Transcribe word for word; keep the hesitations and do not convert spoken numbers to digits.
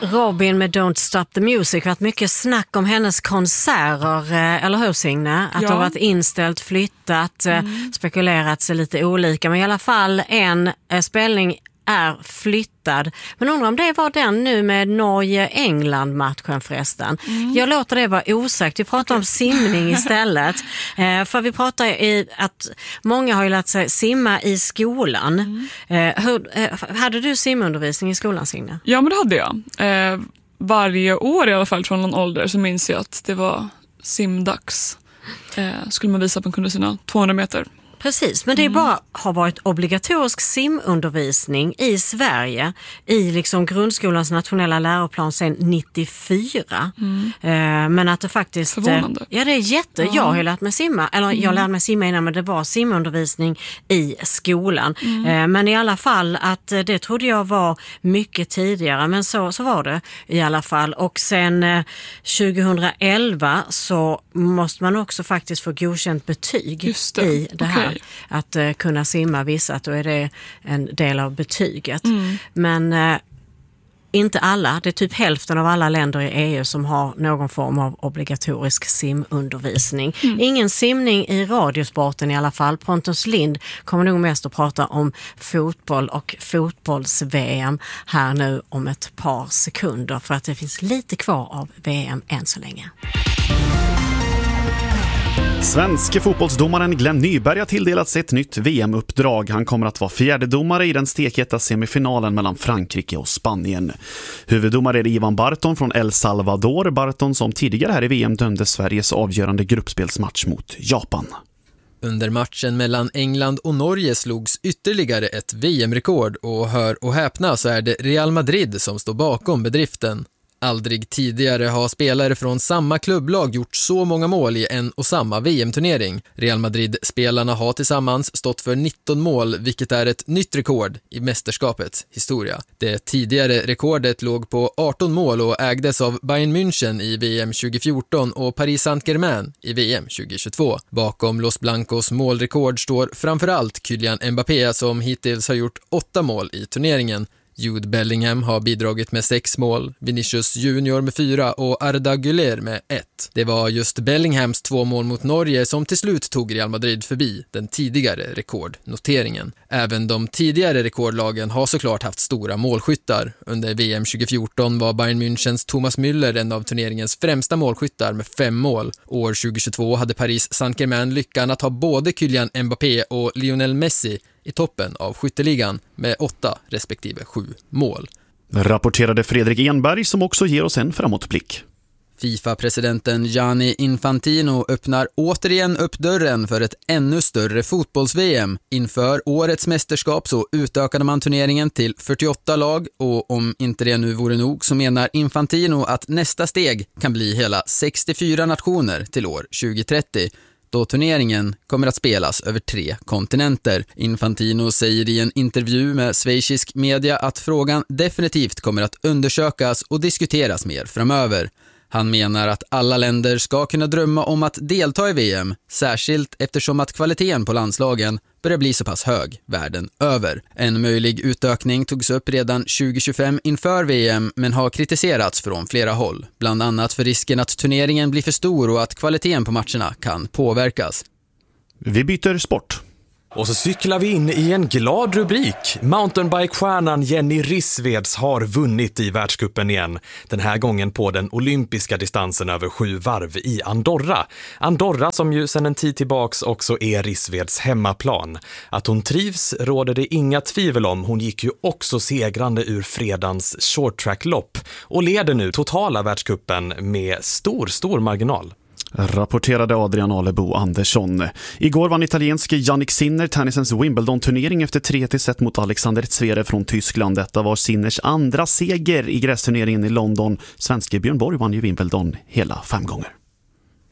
Robin med Don't Stop the Music. Varit mycket snack om hennes konserter, eller hur Signe? Att ja. det har varit inställt, flyttat, mm. spekulerats lite olika. Men i alla fall en spelning är flyttad. Men undrar om det var den nu med Norge-England-matchen förresten. Mm. Jag låter det vara osagt. Vi pratar om simning istället. eh, för vi pratar i att många har ju lärt sig simma i skolan. Mm. Eh, hur, eh, hade du simundervisning i skolan, Signe? Ja, men det hade jag. Eh, varje år i alla fall från någon ålder så minns jag att det var simdags. Eh, skulle man visa att man kunde sina tvåhundra meter. Precis, men det är Mm. bara har varit obligatorisk simundervisning i Sverige i liksom grundskolans nationella läroplan sedan nittiofyra. Mm. Eh, men att det faktiskt... Förvånande. Ja, det är jätte... Ja. Jag har ju lärt mig simma, eller mm. jag lärde mig simma innan, men det var simundervisning i skolan. Mm. Eh, men i alla fall att det trodde jag var mycket tidigare, men så, så var det i alla fall. Och sen eh, tjugohundraelva så måste man också faktiskt få godkänt betyg Just det. i det här. Okay. Att uh, kunna simma vissa, då är det en del av betyget. Mm. Men uh, inte alla, det är typ hälften av alla länder i E U som har någon form av obligatorisk simundervisning. Mm. Ingen simning i radiosporten i alla fall. Pontus Lind kommer nog mest att prata om fotboll och fotbolls-V M här nu om ett par sekunder, för att det finns lite kvar av V M än så länge. Svenske fotbollsdomaren Glenn Nyberg har tilldelats ett nytt V M-uppdrag. Han kommer att vara fjärde domare i den stekheta semifinalen mellan Frankrike och Spanien. Huvuddomare är Ivan Barton från El Salvador. Barton som tidigare här i V M dömde Sveriges avgörande gruppspelsmatch mot Japan. Under matchen mellan England och Norge slogs ytterligare ett V M-rekord, och hör och häpna så är det Real Madrid som står bakom bedriften. Aldrig tidigare har spelare från samma klubblag gjort så många mål i en och samma V M-turnering. Real Madrid-spelarna har tillsammans stått för nitton mål, vilket är ett nytt rekord i mästerskapets historia. Det tidigare rekordet låg på arton mål och ägdes av Bayern München i V M tjugofjorton och Paris Saint-Germain i V M tjugohundratjugotvå. Bakom Los Blancos målrekord står framförallt Kylian Mbappé som hittills har gjort åtta mål i turneringen. Jude Bellingham har bidragit med sex mål, Vinicius Junior med fyra och Arda Güler med ett. Det var just Bellinghams två mål mot Norge som till slut tog Real Madrid förbi den tidigare rekordnoteringen. Även de tidigare rekordlagen har såklart haft stora målskyttar. Under V M tjugofjorton var Bayern Münchens Thomas Müller en av turneringens främsta målskyttar med fem mål. År tjugohundratjugotvå hade Paris Saint-Germain lyckan att ha både Kylian Mbappé och Lionel Messi i toppen av skytteligan med åtta respektive sju mål. Rapporterade Fredrik Enberg som också ger oss en framåtblick. FIFA-presidenten Gianni Infantino öppnar återigen upp dörren för ett ännu större fotbolls-V M. Inför årets mästerskap så utökade man turneringen till fyrtioåtta lag, och om inte det nu vore nog så menar Infantino att nästa steg kan bli hela sextiofyra nationer till år tjugohundratrettio. Då turneringen kommer att spelas över tre kontinenter. Infantino säger i en intervju med schweizisk media att frågan definitivt kommer att undersökas och diskuteras mer framöver. Han menar att alla länder ska kunna drömma om att delta i V M, särskilt eftersom att kvaliteten på landslagen börjar bli så pass hög världen över. En möjlig utökning togs upp redan tjugohundratjugofem inför V M, men har kritiserats från flera håll. Bland annat för risken att turneringen blir för stor och att kvaliteten på matcherna kan påverkas. Vi byter sport. Och så cyklar vi in i en glad rubrik. Mountainbike-stjärnan Jenny Rissveds har vunnit i världscupen igen. Den här gången på den olympiska distansen över sju varv i Andorra. Andorra som ju sedan en tid tillbaks också är Rissveds hemmaplan. Att hon trivs råder det inga tvivel om. Hon gick ju också segrande ur fredagens short track-lopp och leder nu totala världscupen med stor, stor marginal. Rapporterade Adrian Alebo Andersson. Igår vann italienske Jannik Sinner tennisens Wimbledon-turnering efter tre till set mot Alexander Zverev från Tyskland. Detta var Sinners andra seger i grästurneringen i London. Svenske Björn Borg vann ju Wimbledon hela fem gånger.